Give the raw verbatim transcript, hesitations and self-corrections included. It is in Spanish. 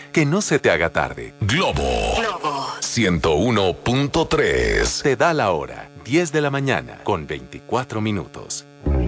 Que no se te haga tarde. Globo. Globo. ciento uno punto tres. Te da la hora. diez de la mañana con veinticuatro minutos.